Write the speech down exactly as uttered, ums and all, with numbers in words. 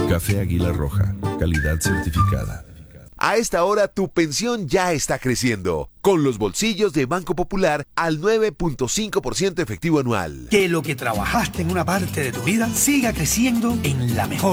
Café Águila Roja, calidad certificada. A esta hora tu pensión ya está creciendo, con los bolsillos de Banco Popular al nueve punto cinco por ciento efectivo anual. Que lo que trabajaste en una parte de tu vida siga creciendo en la mejor.